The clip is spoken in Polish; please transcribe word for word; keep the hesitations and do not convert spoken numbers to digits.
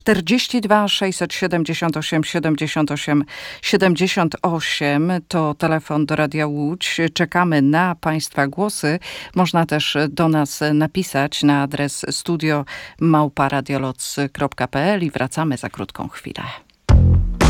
czterdzieści dwa sześćset siedemdziesiąt osiem siedemdziesiąt osiem siedemdziesiąt osiem to telefon do Radia Łódź. Czekamy na Państwa głosy. Można też do nas napisać na adres studio małpa radioloc kropka p l i wracamy za krótką chwilę.